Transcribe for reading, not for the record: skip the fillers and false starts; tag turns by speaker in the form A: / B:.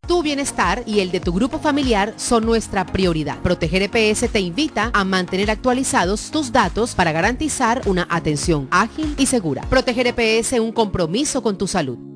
A: Tu bienestar y el de tu grupo familiar son nuestra prioridad. Proteger EPS te invita a mantener actualizados tus datos para garantizar una atención ágil y segura. Proteger EPS, un compromiso con tu salud.